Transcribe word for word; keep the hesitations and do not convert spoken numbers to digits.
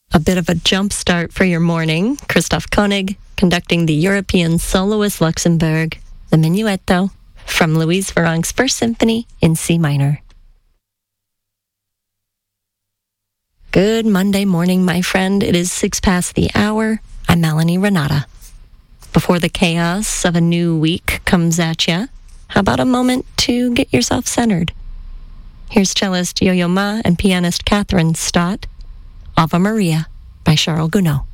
A bit of a jump start for your morning. Christoph Koenig conducting the European Soloist Luxembourg, the Minuetto, from Louise Farrenc's First Symphony in C minor. Good Monday morning, my friend. It is six past the hour. I'm Melanie Renata. Before the chaos of a new week comes at ya, how about a moment to get yourself centered? Here's cellist Yo-Yo Ma and pianist Catherine Stott, Ave Maria by Charles Gounod.